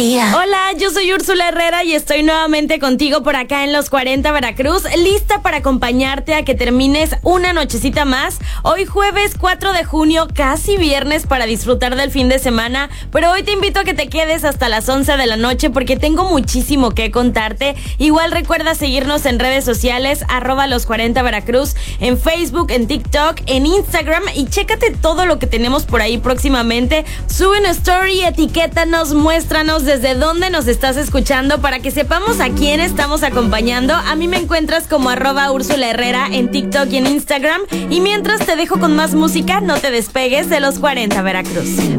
Hola, yo soy Úrsula Herrera y estoy nuevamente contigo por acá en Los 40 Veracruz, lista para acompañarte a que termines una nochecita más. Hoy jueves 4 de junio, casi viernes para disfrutar del fin de semana, pero hoy te invito a que te quedes hasta las 11 de la noche porque tengo muchísimo que contarte. Igual recuerda seguirnos en redes sociales, @Los 40 Veracruz, en Facebook, en TikTok, en Instagram, y chécate todo lo que tenemos por ahí próximamente. Sube una story, etiquétanos, muéstranos desde dónde nos estás escuchando para que sepamos a quién estamos acompañando. A mí me encuentras como @Úrsula Herrera en TikTok y en Instagram. Y mientras te dejo con más música, no te despegues de Los 40 Veracruz.